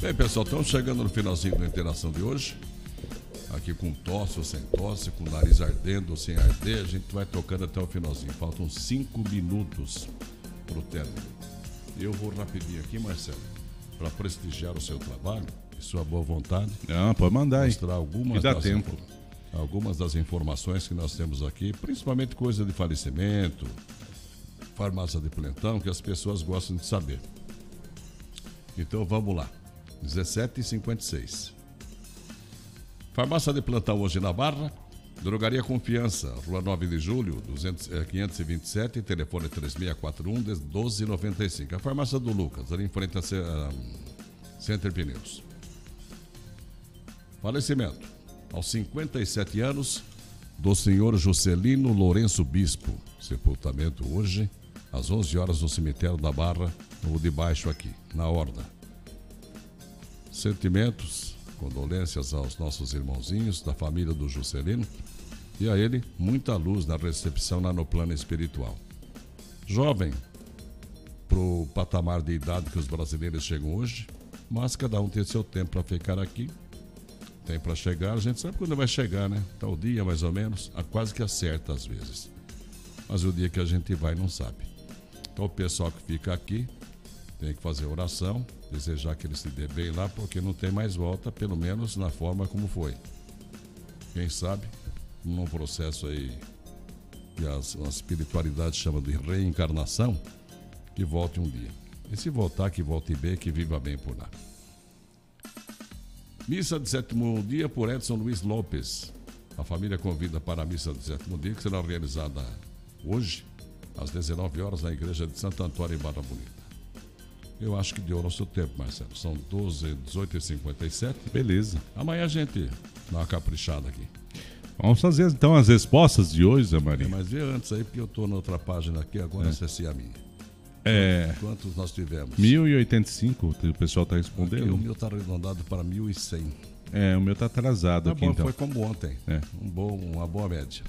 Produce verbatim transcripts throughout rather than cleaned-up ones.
Bem, pessoal, estamos chegando no finalzinho da interação de hoje. Aqui com tosse ou sem tosse, com o nariz ardendo ou sem arder, a gente vai tocando até o finalzinho. Faltam cinco minutos para o término. Eu vou rapidinho aqui, Marcelo, para prestigiar o seu trabalho e sua boa vontade. Não, pode mandar aí. Mostrar algumas, que dá das, tempo. algumas das informações que nós temos aqui, principalmente coisa de falecimento, farmácia de plantão, que as pessoas gostam de saber. Então vamos lá. dezessete e cinquenta e seis. Farmácia de plantão hoje na Barra, Drogaria Confiança, Rua nove de Julho, quinhentos e vinte e sete, telefone três seis quatro um, um dois nove cinco. A farmácia do Lucas, ali em frente a Center Pneus. Falecimento, aos cinquenta e sete anos, do senhor Juscelino Lourenço Bispo. Sepultamento hoje, às onze horas, no cemitério da Barra, no de baixo aqui, na Horda. Sentimentos, condolências aos nossos irmãozinhos da família do Juscelino e a ele muita luz na recepção lá no plano espiritual. Jovem, pro patamar de idade que os brasileiros chegam hoje, mas cada um tem seu tempo para ficar aqui, tem para chegar, a gente sabe quando vai chegar, né? Tal dia mais ou menos, a quase que acerta às vezes, mas o dia que a gente vai não sabe. Então o pessoal que fica aqui tem que fazer oração, desejar que ele se dê bem lá, porque não tem mais volta, pelo menos na forma como foi. Quem sabe, num processo aí que as, a espiritualidade chama de reencarnação, que volte um dia. E se voltar, que volte bem, que viva bem por lá. Missa de sétimo dia por Edson Luiz Lopes. A família convida para a missa de sétimo dia, que será realizada hoje, às dezenove horas, na igreja de Santo Antônio, em Barra Bonita. Eu acho que deu o nosso tempo, Marcelo. São doze, dezoito e cinquenta e sete. Beleza. Amanhã a gente dá uma caprichada aqui. Vamos fazer então as respostas de hoje, Zé Maria. É, mas vê antes aí, porque eu estou na outra página aqui, agora é. acessei a minha. É. Quantos nós tivemos? mil e oitenta e cinco, o pessoal está respondendo. Aqui, o meu está arredondado para mil e cem. É, o meu está atrasado tá aqui, bom, então. Foi como ontem. É. Um bom, uma boa média.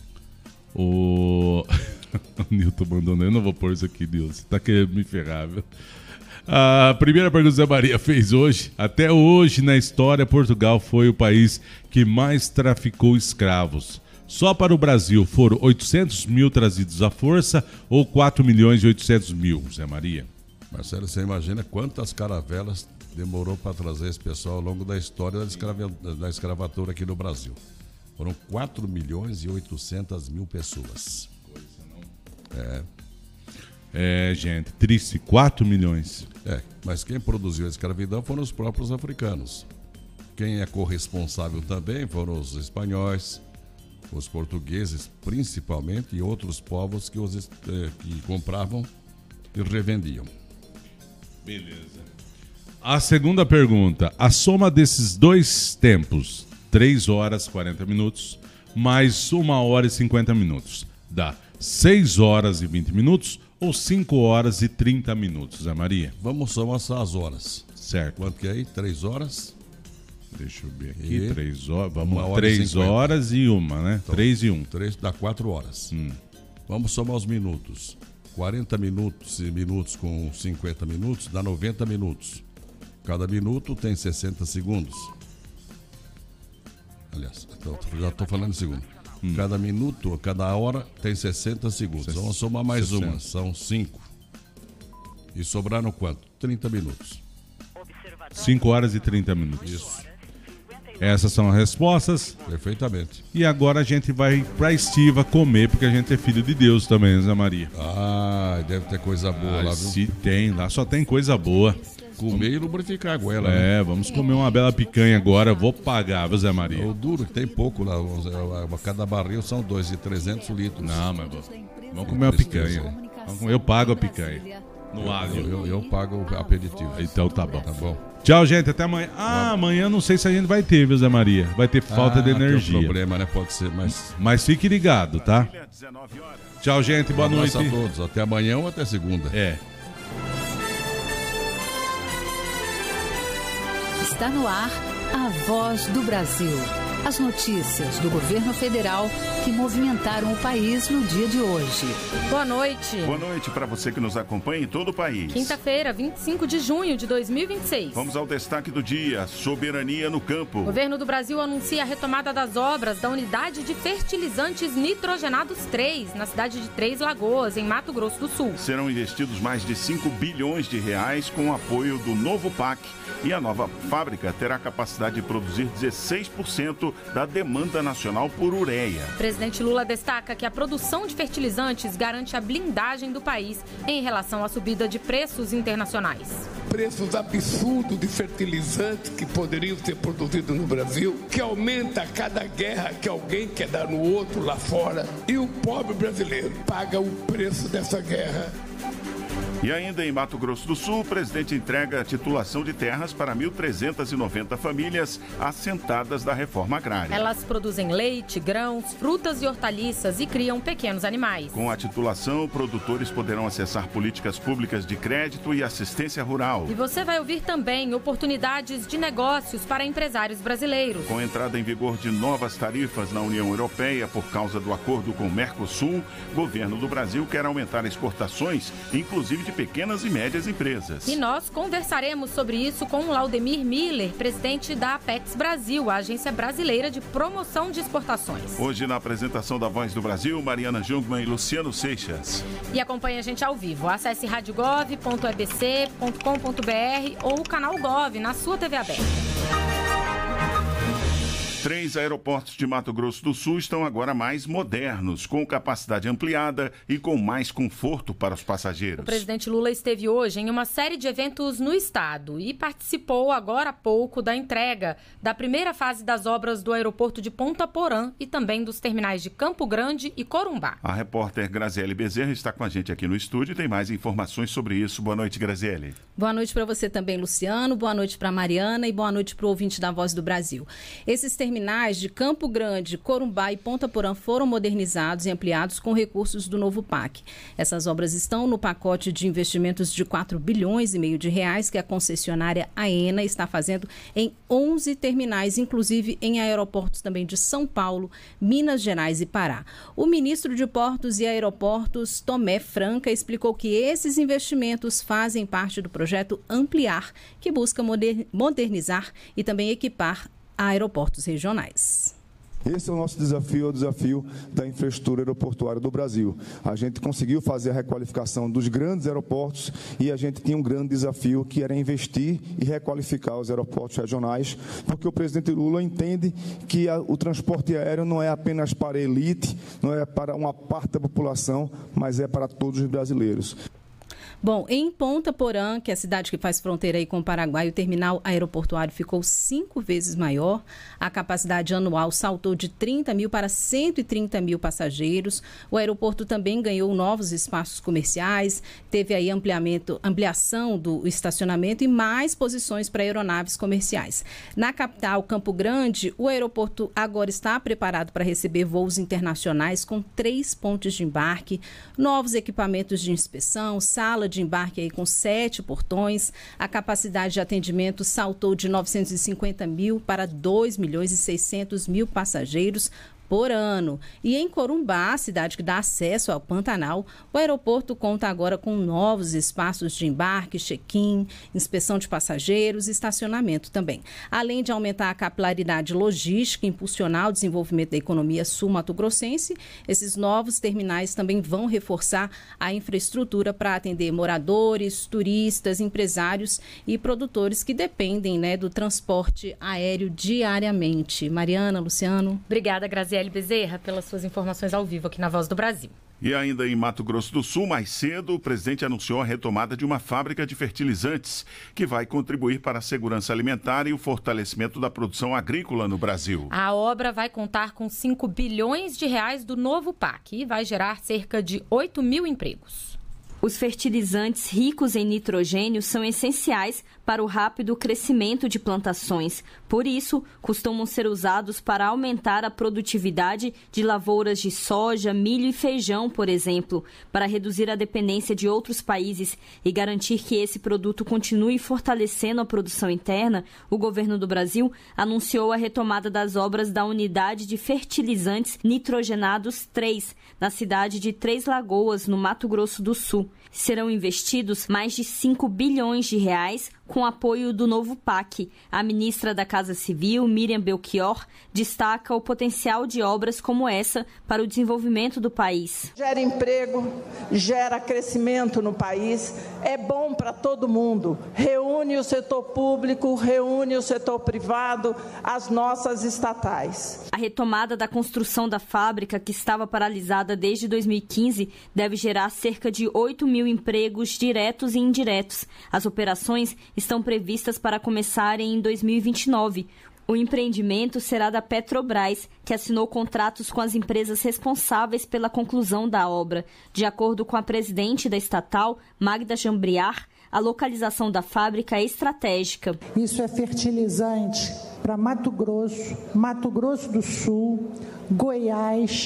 O, o Nilton mandou, eu não vou pôr isso aqui, Nilton. Você tá querendo me ferrar, viu? A primeira pergunta que Zé Maria fez hoje. Até hoje, na história, Portugal foi o país que mais traficou escravos. Só para o Brasil foram oitocentos mil trazidos à força ou quatro milhões e oitocentos mil, Zé Maria? Marcelo, você imagina quantas caravelas demorou para trazer esse pessoal ao longo da história da, escrava, da escravatura aqui no Brasil? Foram quatro milhões e oitocentos mil pessoas. Coisa, não? É. É, gente, triste, quatro milhões. É, mas quem produziu a escravidão foram os próprios africanos. Quem é corresponsável também foram os espanhóis, os portugueses, principalmente, e outros povos que, os, eh, que compravam e revendiam. Beleza. A segunda pergunta. A soma desses dois tempos, três horas e quarenta minutos, mais uma hora e cinquenta minutos, dá seis horas e vinte minutos ou cinco horas e trinta minutos, Zé Maria? Vamos somar as horas. Certo. Quanto que é aí? três horas? Deixa eu ver aqui. E três horas. Vamos lá. hora três horas e uma, né? Então, três e um. três dá quatro horas. Hum. Vamos somar os minutos. quarenta minutos e minutos com cinquenta minutos dá noventa minutos. Cada minuto tem sessenta segundos. Aliás, já estou falando em segundo. Hum. Cada minuto, cada hora tem sessenta segundos. Sess- Vamos somar mais sessenta. uma, são cinco. E sobraram quanto? trinta minutos. cinco horas e trinta minutos. Isso. Essas são as respostas. Perfeitamente. E agora a gente vai pra estiva comer, porque a gente é filho de Deus também, Zé Maria. Ah, deve ter coisa boa Ah, lá, viu? se tem, lá só tem coisa boa. Comer e lubrificar a goela, né? É, vamos comer uma bela picanha agora. Vou pagar, viu, Zé Maria? O duro que tem pouco lá. Cada barril são dois e trezentos litros. Não, mas vou- vamos comer uma picanha. Vamos comer, eu pago a picanha. No alho. Eu, eu, eu pago o aperitivo. Então tá bom. Tá bom. Tchau, gente. Até amanhã. Ah, amanhã não sei se a gente vai ter, viu, Zé Maria? Vai ter falta Ah, de tem um energia. problema, né? Pode ser, mas... Mas fique ligado, tá? Tchau, gente. Boa Um abraço noite. a todos. Até amanhã ou até segunda. É. Está no ar a Voz do Brasil. As notícias do governo federal que movimentaram o país no dia de hoje. Boa noite. Boa noite para você que nos acompanha em todo o país. Quinta-feira, vinte e cinco de junho de dois mil e vinte e seis. Vamos ao destaque do dia: soberania no campo. O governo do Brasil anuncia a retomada das obras da unidade de fertilizantes nitrogenados três, na cidade de Três Lagoas, em Mato Grosso do Sul. Serão investidos mais de cinco bilhões de reais com o apoio do novo P A C. E a nova fábrica terá capacidade de produzir dezesseis por cento da demanda nacional por ureia. O presidente Lula destaca que a produção de fertilizantes garante a blindagem do país em relação à subida de preços internacionais. Preços absurdos de fertilizantes que poderiam ser produzidos no Brasil, que aumenta a cada guerra que alguém quer dar no outro lá fora, e o pobre brasileiro paga o preço dessa guerra. E ainda em Mato Grosso do Sul, o presidente entrega a titulação de terras para mil trezentas e noventa famílias assentadas da reforma agrária. Elas produzem leite, grãos, frutas e hortaliças e criam pequenos animais. Com a titulação, produtores poderão acessar políticas públicas de crédito e assistência rural. E você vai ouvir também oportunidades de negócios para empresários brasileiros. Com a entrada em vigor de novas tarifas na União Europeia por causa do acordo com o Mercosul, o governo do Brasil quer aumentar exportações, inclusive de pequenas e médias empresas. E nós conversaremos sobre isso com o Laudemir Miller, presidente da Apex Brasil, a agência brasileira de promoção de exportações. Hoje, na apresentação da Voz do Brasil, Mariana Jungmann e Luciano Seixas. E acompanhe a gente ao vivo. Acesse rádio gov ponto e b c ponto com ponto b r ou o canal Gov na sua T V aberta. Três aeroportos de Mato Grosso do Sul estão agora mais modernos, com capacidade ampliada e com mais conforto para os passageiros. O presidente Lula esteve hoje em uma série de eventos no estado e participou agora há pouco da entrega da primeira fase das obras do aeroporto de Ponta Porã e também dos terminais de Campo Grande e Corumbá. A repórter Graziele Bezerra está com a gente aqui no estúdio e tem mais informações sobre isso. Boa noite, Graziele. Boa noite para você também, Luciano. Boa noite para Mariana e boa noite para o ouvinte da Voz do Brasil. Esses terminais terminais de Campo Grande, Corumbá e Ponta Porã foram modernizados e ampliados com recursos do novo P A C. Essas obras estão no pacote de investimentos de quatro bilhões e meio de reais que a concessionária AENA está fazendo em onze terminais, inclusive em aeroportos também de São Paulo, Minas Gerais e Pará. O ministro de Portos e Aeroportos, Tomé Franca, explicou que esses investimentos fazem parte do projeto Ampliar, que busca moder- modernizar e também equipar aeroportos regionais. Esse é o nosso desafio, é o desafio da infraestrutura aeroportuária do Brasil. A gente conseguiu fazer a requalificação dos grandes aeroportos e a gente tinha um grande desafio que era investir e requalificar os aeroportos regionais, porque o presidente Lula entende que a, o transporte aéreo não é apenas para a elite, não é para uma parte da população, mas é para todos os brasileiros. Bom, em Ponta Porã, que é a cidade que faz fronteira aí com o Paraguai, o terminal aeroportuário ficou cinco vezes maior. A capacidade anual saltou de trinta mil para cento e trinta mil passageiros. O aeroporto também ganhou novos espaços comerciais, teve aí ampliamento, ampliação do estacionamento e mais posições para aeronaves comerciais. Na capital, Campo Grande, o aeroporto agora está preparado para receber voos internacionais com três pontos de embarque, novos equipamentos de inspeção, sala de embarque aí com sete portões. A capacidade de atendimento saltou de novecentos e cinquenta mil para dois milhões e seiscentos mil passageiros por ano. E em Corumbá, cidade que dá acesso ao Pantanal, o aeroporto conta agora com novos espaços de embarque, check-in, inspeção de passageiros e estacionamento também. Além de aumentar a capilaridade logística e impulsionar o desenvolvimento da economia sul-mato-grossense, esses novos terminais também vão reforçar a infraestrutura para atender moradores, turistas, empresários e produtores que dependem, né, do transporte aéreo diariamente. Mariana, Luciano. Obrigada, Graziele Bezerra, pelas suas informações ao vivo aqui na Voz do Brasil. E ainda em Mato Grosso do Sul, mais cedo, o presidente anunciou a retomada de uma fábrica de fertilizantes que vai contribuir para a segurança alimentar e o fortalecimento da produção agrícola no Brasil. A obra vai contar com cinco bilhões de reais do novo P A C e vai gerar cerca de oito mil empregos. Os fertilizantes ricos em nitrogênio são essenciais para o rápido crescimento de plantações. Por isso, costumam ser usados para aumentar a produtividade de lavouras de soja, milho e feijão, por exemplo, para reduzir a dependência de outros países e garantir que esse produto continue fortalecendo a produção interna. O governo do Brasil anunciou a retomada das obras da unidade de fertilizantes nitrogenados três, na cidade de Três Lagoas, no Mato Grosso do Sul. Serão investidos mais de cinco bilhões de reais com apoio do novo P A C. A ministra da Casa Civil, Miriam Belchior, destaca o potencial de obras como essa para o desenvolvimento do país. Gera emprego, gera crescimento no país, é bom para todo mundo. Reúne o setor público, reúne o setor privado, as nossas estatais. A retomada da construção da fábrica, que estava paralisada desde dois mil e quinze, deve gerar cerca de oito mil empregos diretos e indiretos. As operações estão previstas para começarem em dois mil e vinte e nove. O empreendimento será da Petrobras, que assinou contratos com as empresas responsáveis pela conclusão da obra. De acordo com a presidente da estatal, Magda Jambriar, a localização da fábrica é estratégica. Isso é fertilizante para Mato Grosso, Mato Grosso do Sul, Goiás,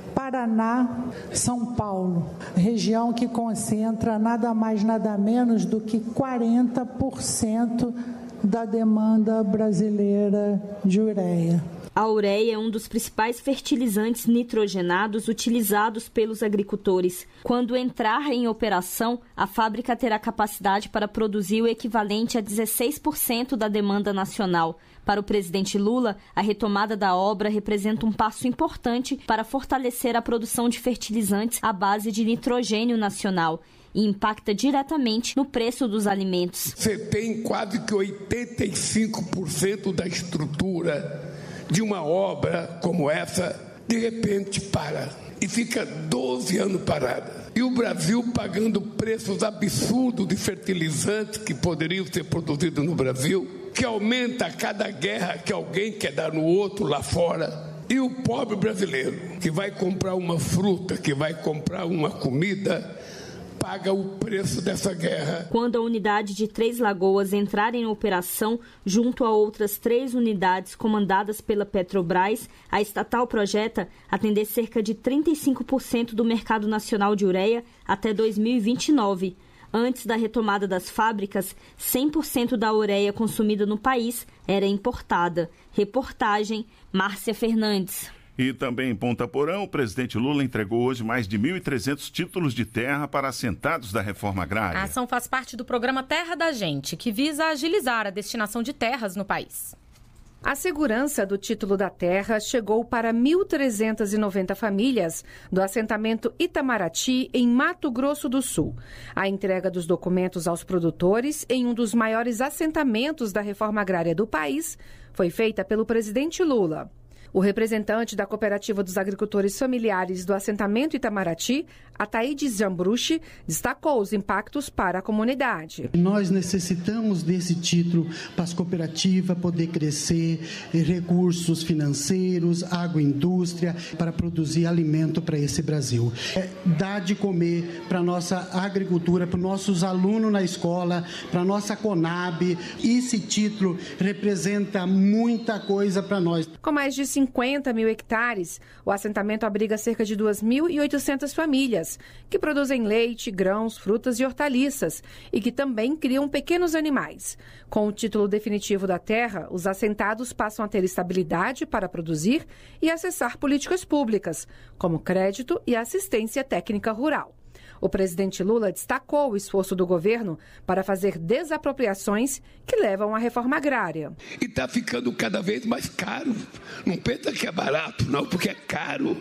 Paraná, São Paulo, região que concentra nada mais nada menos do que quarenta por cento da demanda brasileira de ureia. A ureia é um dos principais fertilizantes nitrogenados utilizados pelos agricultores. Quando entrar em operação, a fábrica terá capacidade para produzir o equivalente a dezesseis por cento da demanda nacional. Para o presidente Lula, a retomada da obra representa um passo importante para fortalecer a produção de fertilizantes à base de nitrogênio nacional e impacta diretamente no preço dos alimentos. Você tem quase que oitenta e cinco por cento da estrutura de uma obra como essa, de repente para e fica doze anos parada. E o Brasil pagando preços absurdos de fertilizantes que poderiam ser produzidos no Brasil, que aumenta a cada guerra que alguém quer dar no outro lá fora. E o pobre brasileiro, que vai comprar uma fruta, que vai comprar uma comida, paga o preço dessa guerra. Quando a unidade de Três Lagoas entrar em operação, junto a outras três unidades comandadas pela Petrobras, a estatal projeta atender cerca de trinta e cinco por cento do mercado nacional de ureia até dois mil e vinte e nove. Antes da retomada das fábricas, cem por cento da ureia consumida no país era importada. Reportagem, Márcia Fernandes. E também em Ponta Porã, o presidente Lula entregou hoje mais de mil e trezentos títulos de terra para assentados da reforma agrária. A ação faz parte do programa Terra da Gente, que visa agilizar a destinação de terras no país. A segurança do título da terra chegou para mil trezentas e noventa famílias do assentamento Itamaraty, em Mato Grosso do Sul. A entrega dos documentos aos produtores em um dos maiores assentamentos da reforma agrária do país foi feita pelo presidente Lula. O representante da Cooperativa dos Agricultores Familiares do assentamento Itamaraty, Ataídes Jambruchi, destacou os impactos para a comunidade. Nós necessitamos desse título para as cooperativas poder crescer, recursos financeiros, agroindústria, para produzir alimento para esse Brasil. É dar de comer para a nossa agricultura, para os nossos alunos na escola, para a nossa Conab. Esse título representa muita coisa para nós. Com mais de cinquenta mil hectares, o assentamento abriga cerca de duas mil e oitocentas famílias, que produzem leite, grãos, frutas e hortaliças e que também criam pequenos animais. Com o título definitivo da terra, os assentados passam a ter estabilidade para produzir e acessar políticas públicas, como crédito e assistência técnica rural. O presidente Lula destacou o esforço do governo para fazer desapropriações que levam à reforma agrária. E está ficando cada vez mais caro. Não pensa que é barato, não, porque é caro.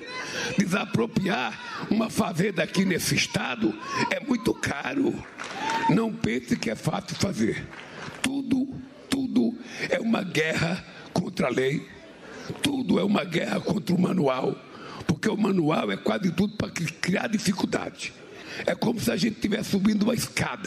Desapropriar uma fazenda aqui nesse estado é muito caro. Não pense que é fácil fazer. Tudo, tudo é uma guerra contra a lei. Tudo é uma guerra contra o manual. Porque o manual é quase tudo para criar dificuldade. É como se a gente estivesse subindo uma escada.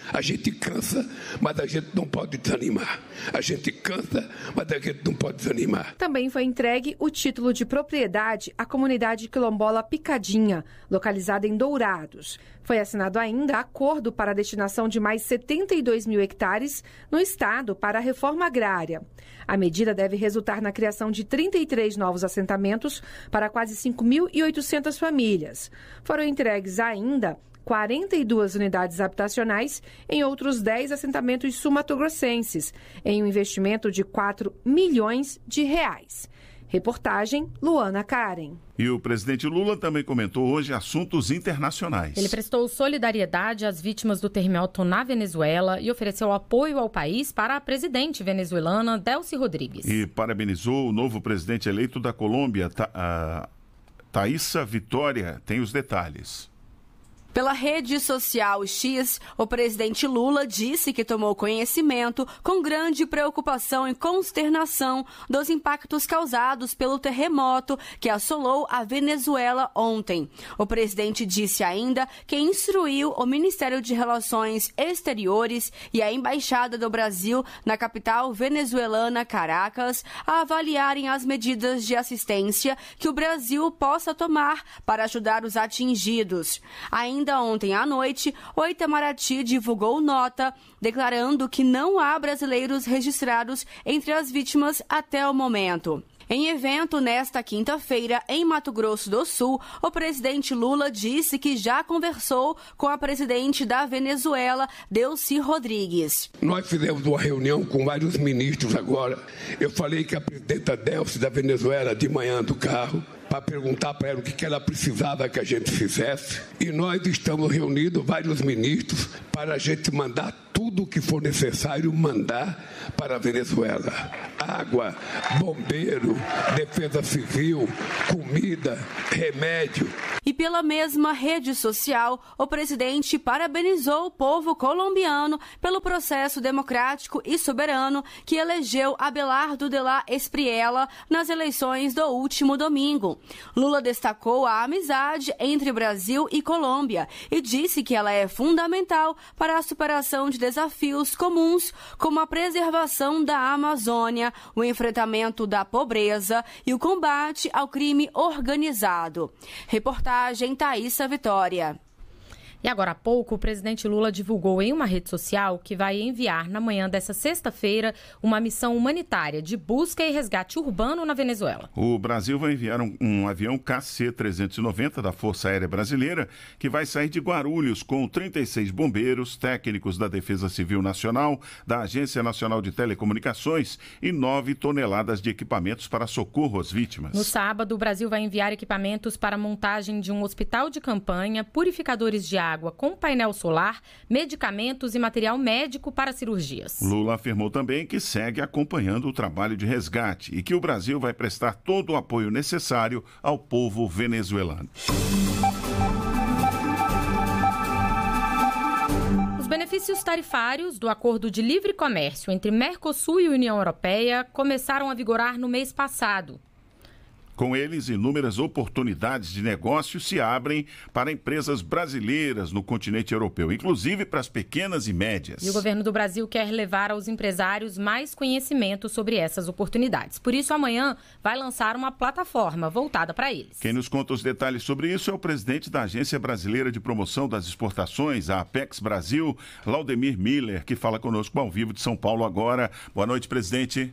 A gente cansa, mas a gente não pode desanimar. A gente cansa, mas a gente não pode desanimar. Também foi entregue o título de propriedade à comunidade quilombola Picadinha, localizada em Dourados. Foi assinado ainda acordo para a destinação de mais setenta e dois mil hectares no estado para a reforma agrária. A medida deve resultar na criação de trinta e três novos assentamentos para quase cinco mil e oitocentas famílias. Foram entregues ainda quarenta e duas unidades habitacionais em outros dez assentamentos sumatogrossenses, em um investimento de quatro milhões de reais. Reportagem Luana Karen. E o presidente Lula também comentou hoje assuntos internacionais. Ele prestou solidariedade às vítimas do terremoto na Venezuela e ofereceu apoio ao país para a presidente venezuelana Delcy Rodrigues. E parabenizou o novo presidente eleito da Colômbia, Ta- a Thaísa Vitória. Tem os detalhes. Pela rede social X, o presidente Lula disse que tomou conhecimento com grande preocupação e consternação dos impactos causados pelo terremoto que assolou a Venezuela ontem. O presidente disse ainda que instruiu o Ministério de Relações Exteriores e a Embaixada do Brasil na capital venezuelana, Caracas, a avaliarem as medidas de assistência que o Brasil possa tomar para ajudar os atingidos. Ainda Ainda ontem à noite, o Itamaraty divulgou nota declarando que não há brasileiros registrados entre as vítimas até o momento. Em evento nesta quinta-feira, em Mato Grosso do Sul, o presidente Lula disse que já conversou com a presidente da Venezuela, Delcy Rodrigues. Nós fizemos uma reunião com vários ministros agora. Eu falei que a presidenta Delcy da Venezuela, de manhã do carro, para perguntar para ela o que ela precisava que a gente fizesse. E nós estamos reunidos, vários ministros, para a gente mandar tudo o que for necessário mandar para a Venezuela. Água, bombeiro, defesa civil, comida, remédio. E pela mesma rede social, o presidente parabenizou o povo colombiano pelo processo democrático e soberano que elegeu Abelardo de la Espriella nas eleições do último domingo. Lula destacou a amizade entre Brasil e Colômbia e disse que ela é fundamental para a superação de desafios comuns, como a preservação da Amazônia, o enfrentamento da pobreza e o combate ao crime organizado. Reportagem Thaísa Vitória. E agora há pouco, o presidente Lula divulgou em uma rede social que vai enviar na manhã dessa sexta-feira uma missão humanitária de busca e resgate urbano na Venezuela. O Brasil vai enviar um, um avião K C trezentos e noventa da Força Aérea Brasileira que vai sair de Guarulhos com trinta e seis bombeiros, técnicos da Defesa Civil Nacional, da Agência Nacional de Telecomunicações e nove toneladas de equipamentos para socorro às vítimas. No sábado, o Brasil vai enviar equipamentos para a montagem de um hospital de campanha, purificadores de água, água com painel solar, medicamentos e material médico para cirurgias. Lula afirmou também que segue acompanhando o trabalho de resgate e que o Brasil vai prestar todo o apoio necessário ao povo venezuelano. Os benefícios tarifários do Acordo de Livre Comércio entre Mercosul e União Europeia começaram a vigorar no mês passado. Com eles, inúmeras oportunidades de negócio se abrem para empresas brasileiras no continente europeu, inclusive para as pequenas e médias. E o governo do Brasil quer levar aos empresários mais conhecimento sobre essas oportunidades. Por isso, amanhã vai lançar uma plataforma voltada para eles. Quem nos conta os detalhes sobre isso é o presidente da Agência Brasileira de Promoção das Exportações, a Apex Brasil, Laudemir Miller, que fala conosco ao vivo de São Paulo agora. Boa noite, presidente.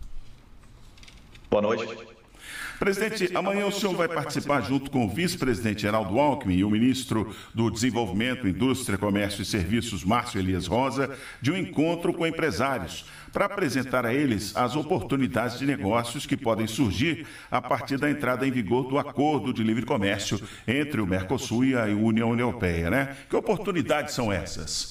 Boa noite. Presidente, amanhã o senhor vai participar junto com o vice-presidente Geraldo Alckmin e o ministro do Desenvolvimento, Indústria, Comércio e Serviços, Márcio Elias Rosa, de um encontro com empresários para apresentar a eles as oportunidades de negócios que podem surgir a partir da entrada em vigor do Acordo de Livre Comércio entre o Mercosul e a União Europeia, né? Que oportunidades são essas?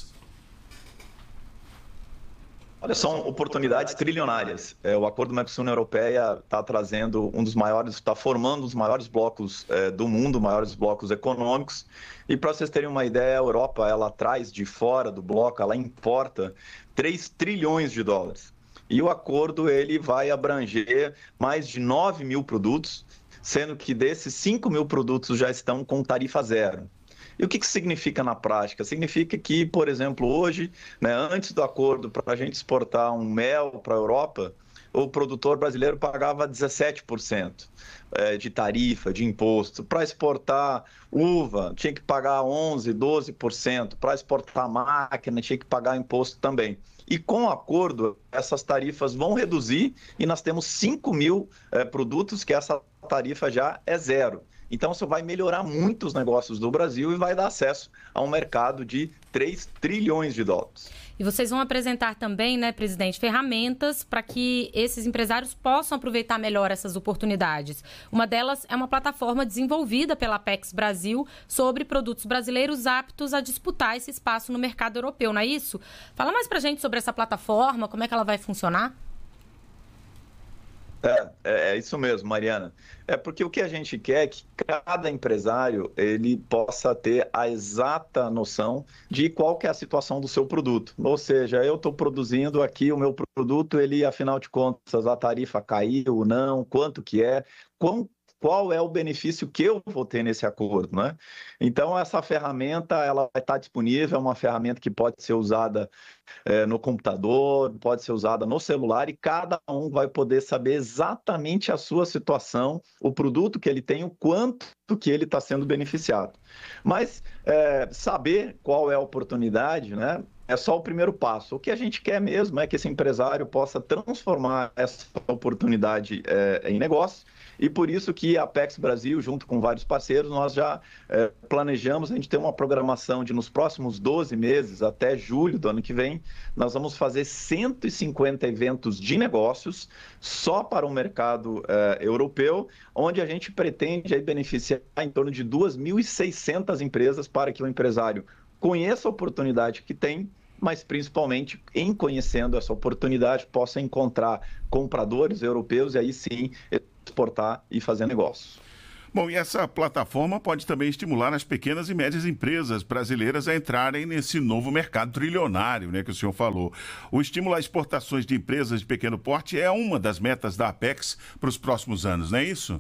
Olha, são oportunidades trilionárias. É, o Acordo Mercosul-União Europeia está trazendo um dos maiores, está formando um dos maiores blocos é, do mundo, maiores blocos econômicos. E para vocês terem uma ideia, a Europa, ela traz de fora do bloco, ela importa três trilhões de dólares. E o acordo ele vai abranger mais de nove mil produtos, sendo que desses cinco mil produtos já estão com tarifa zero. E o que, que significa na prática? Significa que, por exemplo, hoje, né, antes do acordo para a gente exportar um mel para a Europa, o produtor brasileiro pagava dezessete por cento de tarifa, de imposto. Para exportar uva, tinha que pagar onze por cento, doze por cento. Para exportar máquina, tinha que pagar imposto também. E com o acordo, essas tarifas vão reduzir e nós temos cinco mil é, produtos que essa tarifa já é zero. Então, isso vai melhorar muito os negócios do Brasil e vai dar acesso a um mercado de três trilhões de dólares. E vocês vão apresentar também, né, presidente, ferramentas para que esses empresários possam aproveitar melhor essas oportunidades. Uma delas é uma plataforma desenvolvida pela Apex Brasil sobre produtos brasileiros aptos a disputar esse espaço no mercado europeu, não é isso? Fala mais para a gente sobre essa plataforma, como é que ela vai funcionar? É, é isso mesmo, Mariana. É porque o que a gente quer é que cada empresário ele possa ter a exata noção de qual que é a situação do seu produto. Ou seja, eu estou produzindo aqui o meu produto, ele, afinal de contas, a tarifa caiu ou não, quanto que é, quão qual é o benefício que eu vou ter nesse acordo, né? Então, essa ferramenta, ela vai estar disponível, é uma ferramenta que pode ser usada é, no computador, pode ser usada no celular, e cada um vai poder saber exatamente a sua situação, o produto que ele tem, o quanto que ele está sendo beneficiado. Mas é, saber qual é a oportunidade, né? É só o primeiro passo. O que a gente quer mesmo é que esse empresário possa transformar essa oportunidade é, em negócio. E por isso que a Apex Brasil, junto com vários parceiros, nós já é, planejamos, a gente tem uma programação de nos próximos doze meses, até julho do ano que vem, nós vamos fazer cento e cinquenta eventos de negócios só para o mercado é, europeu, onde a gente pretende aí, beneficiar em torno de duas mil e seiscentas empresas para que o empresário conheça a oportunidade que tem, mas principalmente em conhecendo essa oportunidade possa encontrar compradores europeus e aí sim exportar e fazer negócios. Bom, e essa plataforma pode também estimular as pequenas e médias empresas brasileiras a entrarem nesse novo mercado trilionário, né, que o senhor falou. O estímulo a exportações de empresas de pequeno porte é uma das metas da Apex para os próximos anos, não é isso?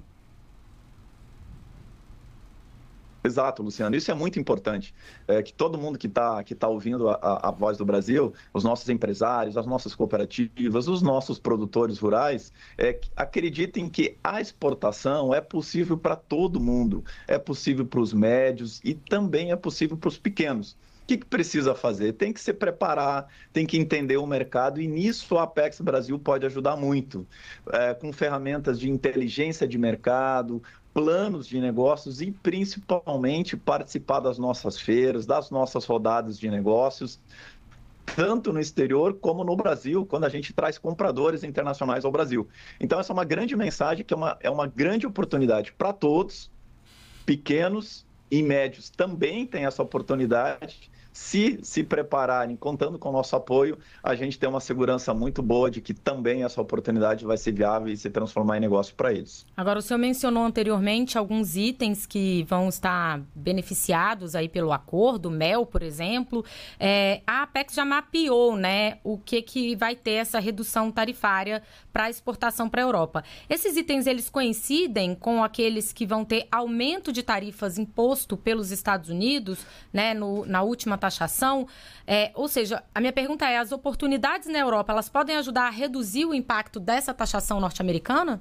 Exato, Luciano. Isso é muito importante. É, que todo mundo que está que tá ouvindo a, a voz do Brasil, os nossos empresários, as nossas cooperativas, os nossos produtores rurais, é, acreditem que a exportação é possível para todo mundo. É possível para os médios e também é possível para os pequenos. O que, que precisa fazer? Tem que se preparar, tem que entender o mercado e nisso a Apex Brasil pode ajudar muito. É, com ferramentas de inteligência de mercado, planos de negócios e, principalmente, participar das nossas feiras, das nossas rodadas de negócios, tanto no exterior como no Brasil, quando a gente traz compradores internacionais ao Brasil. Então, essa é uma grande mensagem, que é uma, é uma grande oportunidade para todos, pequenos e médios também têm essa oportunidade. Se se prepararem, contando com o nosso apoio, a gente tem uma segurança muito boa de que também essa oportunidade vai ser viável e se transformar em negócio para eles. Agora, o senhor mencionou anteriormente alguns itens que vão estar beneficiados aí pelo acordo, mel, por exemplo. É, a Apex já mapeou, né, o que, que vai ter essa redução tarifária para a exportação para a Europa. Esses itens, eles coincidem com aqueles que vão ter aumento de tarifas imposto pelos Estados Unidos, né, no, na última taxação? É, ou seja, a minha pergunta é, as oportunidades na Europa, elas podem ajudar a reduzir o impacto dessa taxação norte-americana?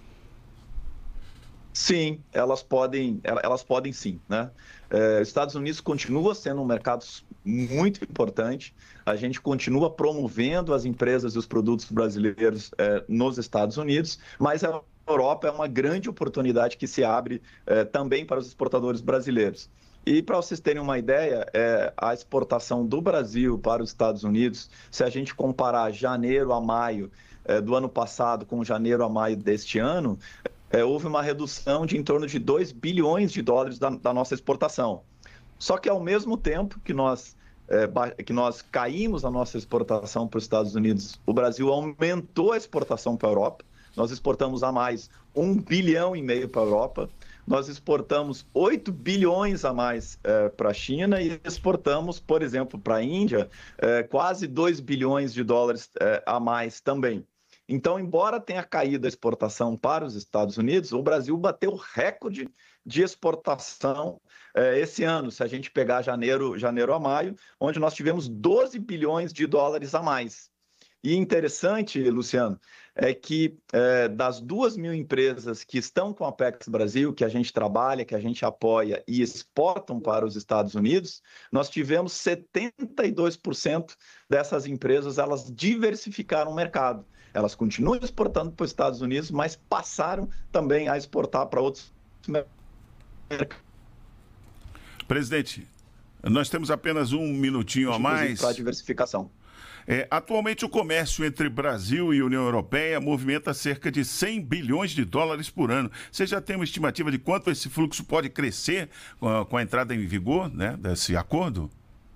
Sim, elas podem, elas podem sim, né? É, Estados Unidos continua sendo um mercado muito importante, a gente continua promovendo as empresas e os produtos brasileiros é, nos Estados Unidos, mas a Europa é uma grande oportunidade que se abre é, também para os exportadores brasileiros. E para vocês terem uma ideia, é, a exportação do Brasil para os Estados Unidos, se a gente comparar janeiro a maio é, do ano passado com janeiro a maio deste ano, é, houve uma redução de em torno de dois bilhões de dólares da, da nossa exportação. Só que ao mesmo tempo que nós, é, que nós caímos a nossa exportação para os Estados Unidos, o Brasil aumentou a exportação para a Europa. Nós exportamos a mais um bilhão e meio para a Europa. Nós exportamos oito bilhões a mais é, para a China e exportamos, por exemplo, para a Índia, é, quase dois bilhões de dólares é, a mais também. Então, embora tenha caído a exportação para os Estados Unidos, o Brasil bateu recorde de exportação eh, esse ano, se a gente pegar janeiro, janeiro a maio, onde nós tivemos doze bilhões de dólares a mais. E interessante, Luciano, é que é, das duas mil empresas que estão com a Apex Brasil, que a gente trabalha, que a gente apoia e exportam para os Estados Unidos, nós tivemos setenta e dois por cento dessas empresas, elas diversificaram o mercado. Elas continuam exportando para os Estados Unidos, mas passaram também a exportar para outros mercados. Presidente, nós temos apenas um minutinho a mais. Para a diversificação. É, atualmente, o comércio entre Brasil e União Europeia movimenta cerca de cem bilhões de dólares por ano. Você já tem uma estimativa de quanto esse fluxo pode crescer com a, com a entrada em vigor, né, desse acordo?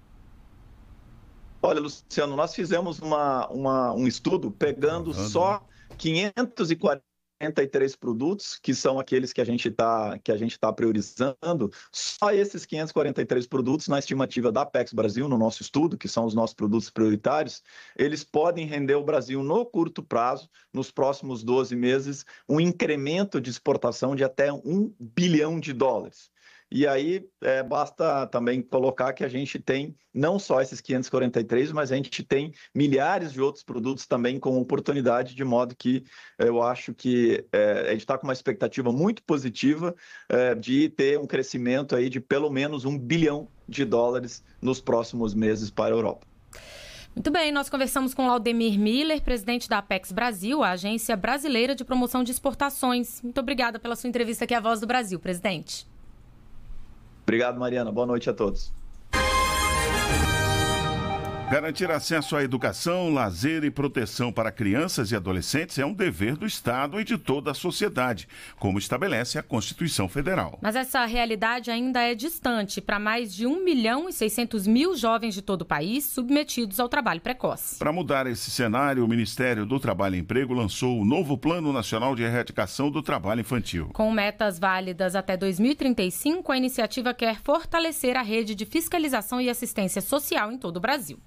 Olha, Luciano, nós fizemos uma, uma, um estudo pegando uhum. só quinhentos e quarenta e três produtos, que são aqueles que a gente está que a gente tá priorizando. Só esses quinhentos e quarenta e três produtos, na estimativa da Apex Brasil, no nosso estudo, que são os nossos produtos prioritários, eles podem render ao Brasil, no curto prazo, nos próximos doze meses, um incremento de exportação de até um bilhão de dólares. E aí, é, basta também colocar que a gente tem não só esses quinhentos e quarenta e três, mas a gente tem milhares de outros produtos também com oportunidade, de modo que eu acho que é, a gente está com uma expectativa muito positiva é, de ter um crescimento aí de pelo menos um bilhão de dólares nos próximos meses para a Europa. Muito bem, nós conversamos com Laudemir Miller, presidente da Apex Brasil, a agência brasileira de promoção de exportações. Muito obrigada pela sua entrevista aqui à Voz do Brasil, presidente. Obrigado, Mariana. Boa noite a todos. Garantir acesso à educação, lazer e proteção para crianças e adolescentes é um dever do Estado e de toda a sociedade, como estabelece a Constituição Federal. Mas essa realidade ainda é distante para mais de um milhão e seiscentos mil jovens de todo o país submetidos ao trabalho precoce. Para mudar esse cenário, o Ministério do Trabalho e Emprego lançou o novo Plano Nacional de Erradicação do Trabalho Infantil. Com metas válidas até dois mil e trinta e cinco, a iniciativa quer fortalecer a rede de fiscalização e assistência social em todo o Brasil.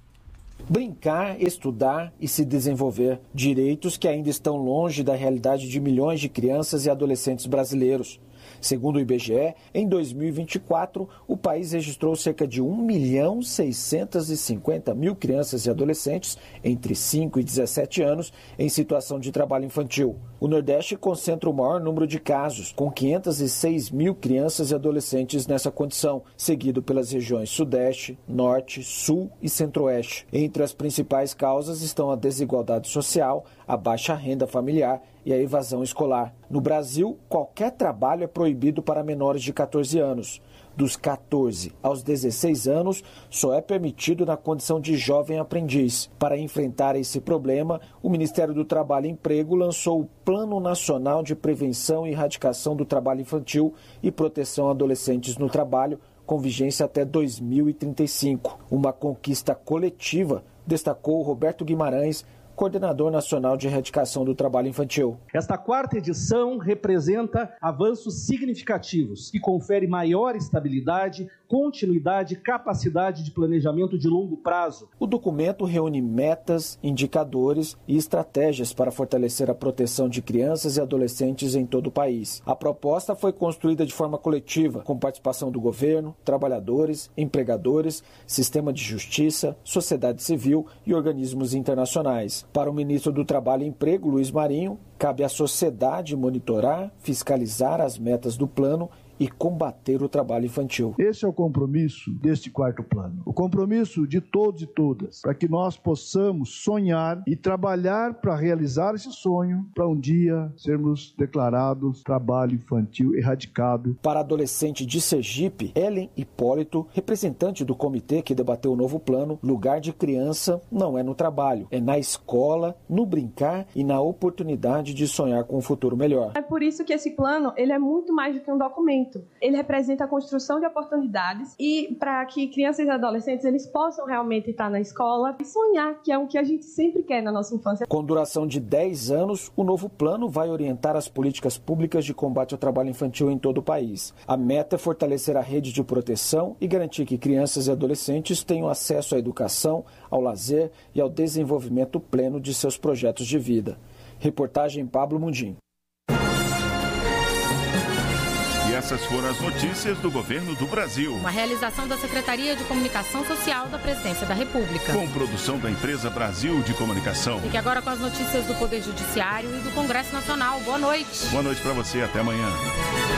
Brincar, estudar e se desenvolver, direitos que ainda estão longe da realidade de milhões de crianças e adolescentes brasileiros. Segundo o I B G E, em dois mil e vinte e quatro, o país registrou cerca de um milhão seiscentos e cinquenta mil crianças e adolescentes entre cinco e dezessete anos em situação de trabalho infantil. O Nordeste concentra o maior número de casos, com quinhentos e seis mil crianças e adolescentes nessa condição, seguido pelas regiões Sudeste, Norte, Sul e Centro-Oeste. Entre as principais causas estão a desigualdade social, a baixa renda familiar e a evasão escolar. No Brasil, qualquer trabalho é proibido para menores de catorze anos. Dos catorze aos dezesseis anos, só é permitido na condição de jovem aprendiz. Para enfrentar esse problema, o Ministério do Trabalho e Emprego lançou o Plano Nacional de Prevenção e Erradicação do Trabalho Infantil e Proteção a Adolescentes no Trabalho, com vigência até dois mil e trinta e cinco. Uma conquista coletiva, destacou Roberto Guimarães, coordenador nacional de erradicação do trabalho infantil. Esta quarta edição representa avanços significativos e confere maior estabilidade, continuidade e capacidade de planejamento de longo prazo. O documento reúne metas, indicadores e estratégias para fortalecer a proteção de crianças e adolescentes em todo o país. A proposta foi construída de forma coletiva, com participação do governo, trabalhadores, empregadores, sistema de justiça, sociedade civil e organismos internacionais. Para o ministro do Trabalho e Emprego, Luiz Marinho, cabe à sociedade monitorar, fiscalizar as metas do plano e combater o trabalho infantil. Esse é o compromisso deste quarto plano. O compromisso de todos e todas, para que nós possamos sonhar e trabalhar para realizar esse sonho, para um dia sermos declarados trabalho infantil erradicado. Para a adolescente de Sergipe, Ellen Hipólito, representante do comitê que debateu o novo plano, lugar de criança não é no trabalho, é na escola, no brincar e na oportunidade de sonhar com um futuro melhor. É por isso que esse plano ele é muito mais do que um documento. Ele representa a construção de oportunidades e para que crianças e adolescentes eles possam realmente estar na escola e sonhar, que é o que a gente sempre quer na nossa infância. Com duração de dez anos, o novo plano vai orientar as políticas públicas de combate ao trabalho infantil em todo o país. A meta é fortalecer a rede de proteção e garantir que crianças e adolescentes tenham acesso à educação, ao lazer e ao desenvolvimento pleno de seus projetos de vida. Reportagem Pablo Mundim. E essas foram as notícias do governo do Brasil. Uma realização da Secretaria de Comunicação Social da Presidência da República. Com produção da empresa Brasil de Comunicação. Fique agora com as notícias do Poder Judiciário e do Congresso Nacional. Boa noite. Boa noite para você, até amanhã.